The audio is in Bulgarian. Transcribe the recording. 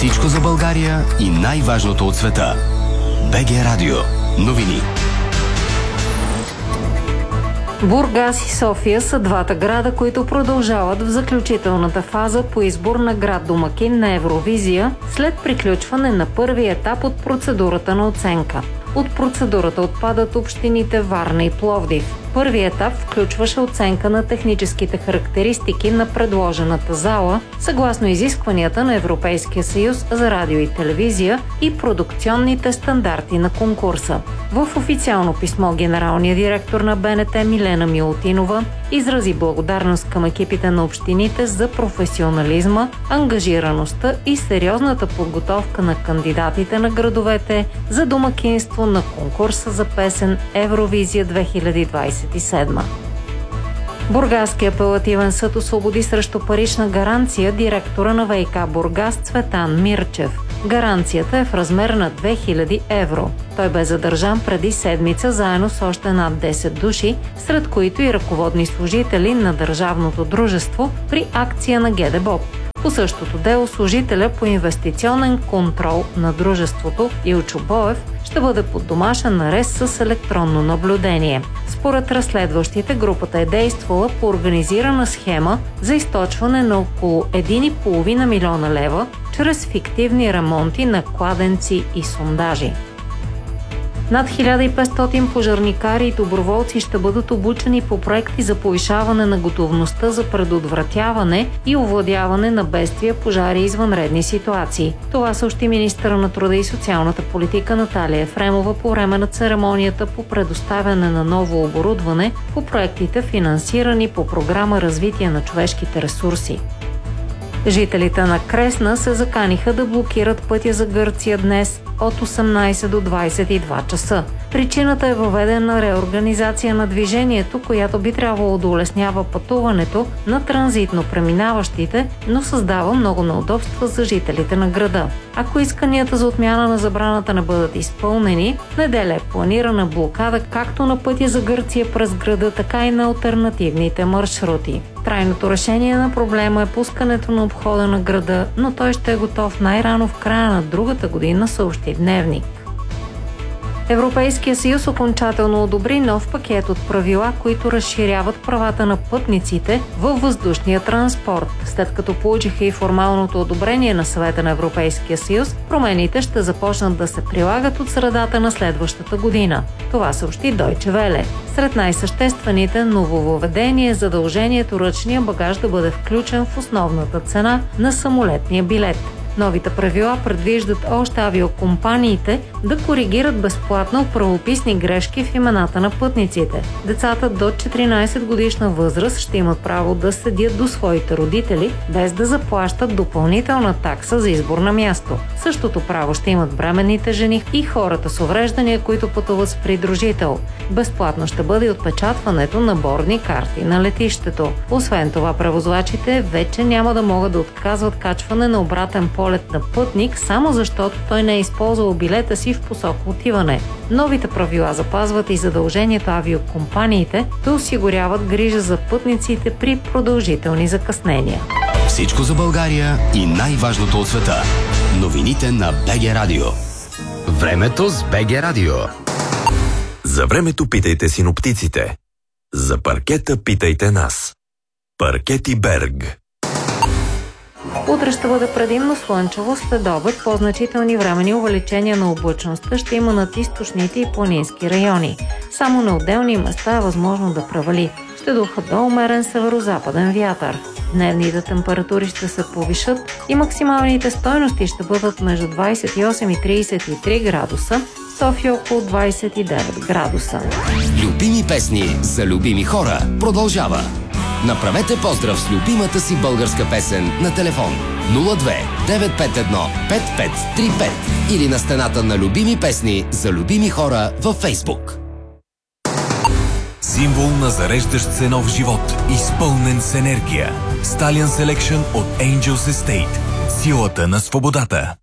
Всичко за България и най-важното от света. БГ Радио. Новини. Бургас и София са двата града, които продължават в заключителната фаза по избор на град домакин на Евровизия след приключване на първия етап от процедурата на оценка. От процедурата отпадат общините Варна и Пловдив. Първият етап включваше оценка на техническите характеристики на предложената зала, съгласно изискванията на Европейския съюз за радио и телевизия и продукционните стандарти на конкурса. В официално писмо генералният директор на БНТ Милена Милутинова изрази благодарност към екипите на общините за професионализма, ангажираността и сериозната подготовка на кандидатите на градовете за домакинство на конкурса за песен Евровизия 2027. Бургаския апелативен съд освободи срещу парична гаранция директора на ВиК Бургас Цветан Мирчев. Гаранцията е в размер на 2000 евро. Той бе задържан преди седмица заедно с още над 10 души, сред които и ръководни служители на държавното дружество при акция на ГДБОП. По същото дело служителя по инвестиционен контрол на дружеството Илчо Боев ще бъде под домашен арест с електронно наблюдение. Според разследващите, групата е действала по организирана схема за източване на около 1,5 милиона лева чрез фиктивни ремонти на кладенци и сондажи. Над 1500 пожарникари и доброволци ще бъдат обучени по проекти за повишаване на готовността за предотвратяване и овладяване на бедствия, пожари и извънредни ситуации. Това съобщи министъра на труда и социалната политика Наталия Ефремова по време на церемонията по предоставяне на ново оборудване по проектите, финансирани по програма Развитие на човешките ресурси. Жителите на Кресна се заканиха да блокират пътя за Гърция днес от 18 до 22 часа. Причината е въведена реорганизация на движението, която би трябвало да улеснява пътуването на транзитно преминаващите, но създава много неудобства за жителите на града. Ако исканията за отмяна на забраната не бъдат изпълнени, в неделя е планирана блокада както на пътя за Гърция през града, така и на алтернативните маршрути. Трайното решение на проблема е пускането на обхода на града, но той ще е готов най-рано в края на другата година, съобщи Дневник. Европейския съюз окончателно одобри нов пакет от правила, които разширяват правата на пътниците във въздушния транспорт. След като получиха и формалното одобрение на Съвета на Европейския съюз, промените ще започнат да се прилагат от средата на следващата година. Това съобщи Deutsche Welle. Сред най-съществените нововъведения е задължението ръчния багаж да бъде включен в основната цена на самолетния билет. Новите правила предвиждат още авиокомпаниите да коригират безплатно правописни грешки в имената на пътниците. Децата до 14 годишна възраст ще имат право да седят до своите родители, без да заплащат допълнителна такса за избор на място. Същото право ще имат бременните жени и хората с увреждания, които пътуват с придружител. Безплатно ще бъде отпечатването на бордни карти на летището. Освен това, превозвачите вече няма да могат да отказват качване на обратен полет на пътник, само защото той не е използвал билета си в посока отиване. Новите правила запазват и задължението авиокомпаниите да осигуряват грижа за пътниците при продължителни закъснения. Всичко за България и най-важното от света. Новините на БГ Радио. Времето с БГ Радио. За времето питайте синоптиците. За паркета питайте нас. Паркети Берг. Утре ще бъде предимно слънчево, след обед по-значителни времени увеличения на облачността ще има над източните и планински райони. Само на отделни места е възможно да превали. Ще духа до умерен северо-западен вятър. Дневните температури ще се повишат и максималните стойности ще бъдат между 28 и 33 градуса, в София около 29 градуса. Любими песни за любими хора продължава. Направете поздрав с любимата си българска песен на телефон 02 951 5535 или на стената на любими песни за любими хора във Фейсбук. Символ на зареждащ се нов живот, изпълнен с енергия. Stallion Selection от Angels Estate. Силата на свободата.